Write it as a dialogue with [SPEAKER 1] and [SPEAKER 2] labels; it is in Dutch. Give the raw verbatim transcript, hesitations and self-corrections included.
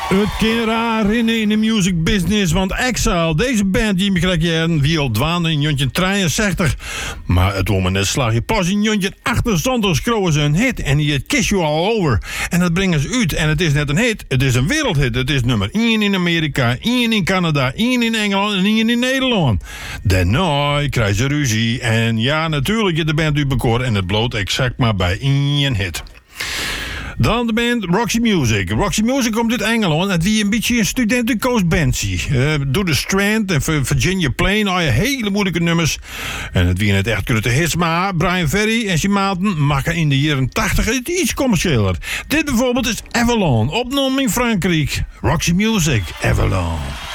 [SPEAKER 1] Het kan raar in, in de music business, want Exile, deze band die me gelijk jaren, wie al dwaan in negentien drieënzestig. Maar het was me net slag je pas in negentien achtenzestig schreeuwen ze een hit en die heet Kiss You All Over. En dat brengen ze uit en het is net een hit, het is een wereldhit. Het is nummer één in Amerika, één in Canada, één in Engeland en één in Nederland. Daarna krijgen ze ruzie en ja, natuurlijk je de band uit bekoren en het bloot exact maar bij één hit. Dan de band Roxy Music. Roxy Music komt uit Engeland. Het wie een beetje een studentenkoosbandje. Uh, door de Strand en Virginia Plain al je hele moeilijke nummers. En het wie net echt grote hits. Maar Brian Ferry en zijn maten maken in de jaren tachtig het iets commerciëler. Dit bijvoorbeeld is Avalon. Opgenomen in Frankrijk. Roxy Music, Avalon.